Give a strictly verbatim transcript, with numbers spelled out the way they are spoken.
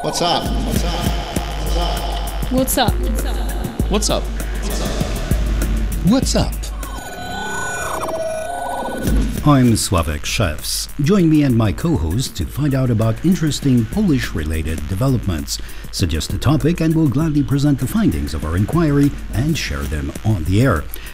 What's up? What's up? What's up? What's up? What's up? I'm Sławek Szewc. Join me and my co-host to find out about interesting Polish-related developments. Suggest a topic and we'll gladly present the findings of our inquiry and share them on the air.